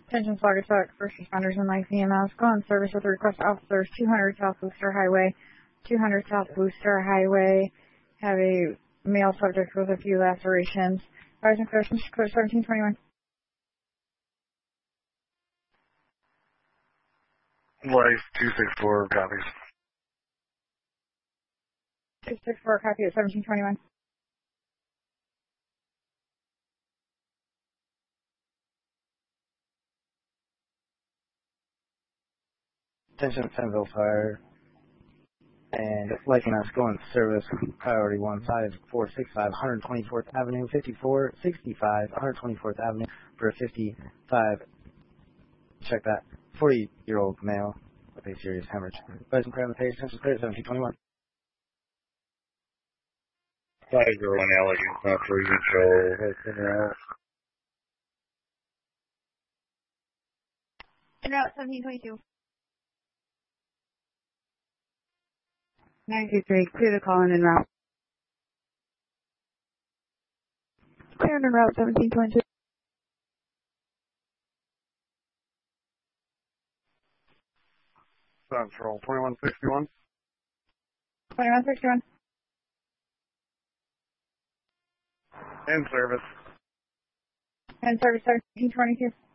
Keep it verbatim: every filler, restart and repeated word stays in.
Attention Saugatuck, first responders and life E M S. Go on service with request officers, two hundred South Booster Highway. two hundred South Booster Highway. Have a male subject with a few lacerations. Rise and clear, clear seventeen twenty-one. Life two six four copies. two six four copy at seventeen twenty-one. Attention Fenville Fire and Life E M S going service priority one five four six five one twenty-fourth Avenue fifty-four sixty-five one twenty-fourth Avenue for a fifty-five. Check that. forty year old male with a serious hemorrhage. Rise and clear on the page. Attention clear seventeen twenty-one. five zero one Allegheny, not for control. En route seventeen twenty-two. nine two three, clear the call in en route. Clear en route seventeen twenty-two. Central twenty-one sixty-one. twenty-one sixty-one. In service. And service seventeen twenty-two.